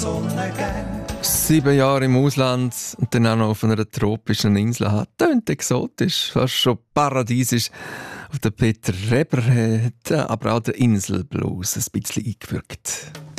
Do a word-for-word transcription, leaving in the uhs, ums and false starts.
Sieben Jahre im Ausland und dann auch noch auf einer tropischen Insel hat. Tönt exotisch, fast schon paradiesisch. Auf den Peter Reber hat aber auch der Inselblues ein bisschen eingewirkt.